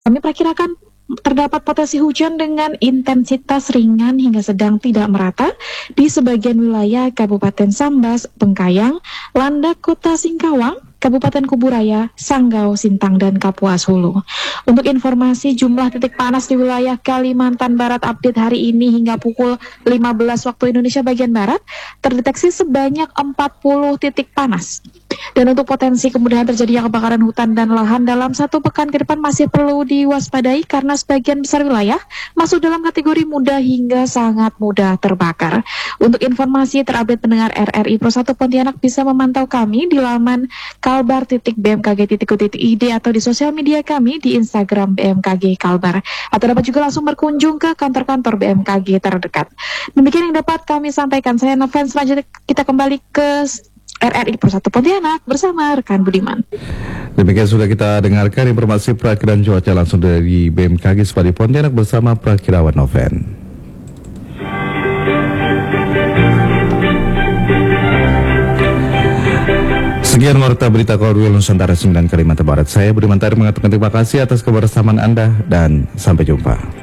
Kami perkirakan terdapat potensi hujan dengan intensitas ringan hingga sedang tidak merata di sebagian wilayah Kabupaten Sambas, Bengkayang, Landak, Kota Singkawang, Kabupaten Kuburaya, Sanggau, Sintang, dan Kapuas Hulu. Untuk informasi jumlah titik panas di wilayah Kalimantan Barat update hari ini hingga pukul 15 waktu Indonesia bagian Barat, terdeteksi sebanyak 40 titik panas. Dan untuk potensi kemudahan terjadinya kebakaran hutan dan lahan dalam 1 pekan ke depan masih perlu diwaspadai karena sebagian besar wilayah masuk dalam kategori mudah hingga sangat mudah terbakar. Untuk informasi terupdate pendengar RRI Pro 1 Pontianak bisa memantau kami di laman kalbar.bmkg.go.id atau di sosial media kami di Instagram BMKG Kalbar. Atau dapat juga langsung berkunjung ke kantor-kantor BMKG terdekat. Demikian yang dapat kami sampaikan. Saya Noven, selanjutnya kita kembali ke RRI Pro 1 Pontianak bersama rekan Budiman. Demikian sudah kita dengarkan informasi perakiraan cuaca langsung dari BMKG Spadi Pontianak bersama Prakirawan Noven. Sekian warta berita Korwil Nusantara 9 Kalimantan Barat. Saya Budiman Tari mengatakan terima kasih atas kebersamaan Anda dan sampai jumpa.